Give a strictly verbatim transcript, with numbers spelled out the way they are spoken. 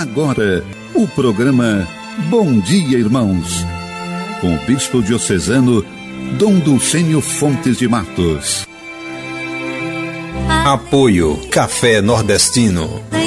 agora, o programa Bom Dia, Irmãos, com o bispo diocesano Dom Dulcênio Fontes de Matos. Apoio Café Nordestino.